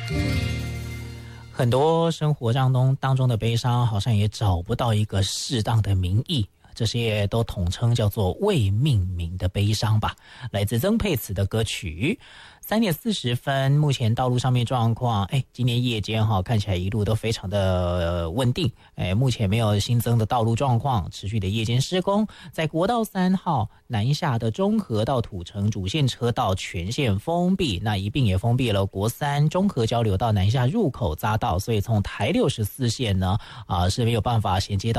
很多生活当中的悲伤，好像也找不到一个适当的名义，这些都统称叫做未命名的悲伤吧。来自曾沛慈的歌曲。3点40分，目前道路上面状况，今天夜间看起来一路都非常的稳定，目前没有新增的道路状况，持续的夜间施工，在国道3号南下的中和到土城主线车道全线封闭，那一并也封闭了国3中和交流道南下入口匝道，所以从台64线呢是没有办法衔接到